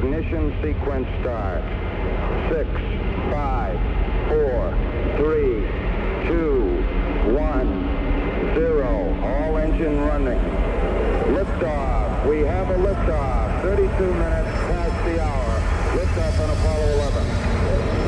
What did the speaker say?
Ignition sequence start. 6, 5, 4, 3, 2, 1, 0. All engine running. Liftoff. We have a liftoff. 32 minutes past the hour. Liftoff on Apollo 11.